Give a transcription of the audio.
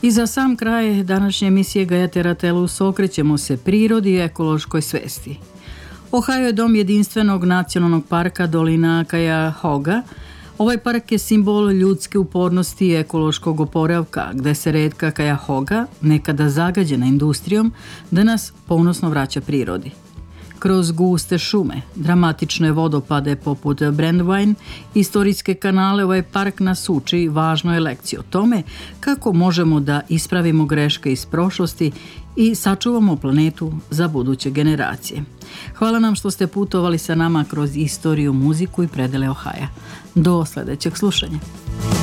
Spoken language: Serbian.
I za sam kraj današnje emisije Gaja Teratelus okrećemo se prirodi i ekološkoj svesti. Ohio je dom jedinstvenog nacionalnog parka dolina Cuyahoga. Ovaj park je simbol ljudske upornosti i ekološkog oporavka, gde se reka Cuyahoga, nekada zagađena industrijom, danas ponosno vraća prirodi. Kroz guste šume, dramatične vodopade poput Brandywine, istorijske kanale, ovaj park nas uči važnoj lekciji o tome kako možemo da ispravimo greške iz prošlosti i sačuvamo planetu za buduće generacije. Hvala nam što ste putovali sa nama kroz istoriju, muziku i predele Ohaja. Do sledećeg slušanja.